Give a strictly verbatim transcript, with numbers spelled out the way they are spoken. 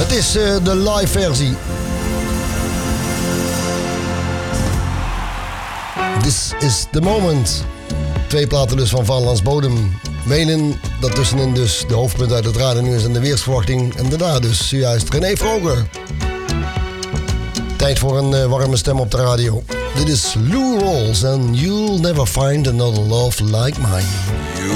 Dat is uh, de live versie. This is the moment. Twee platen dus van Vaderlands Bodem. Menen, dat tussenin dus de hoofdpunt uit het radennieuws en de weersverwachting. En daarna dus zojuist René Vroger. Tijd voor een uh, warme stem op de radio. Dit is Lou Rawls en You'll Never Find Another Love Like Mine. You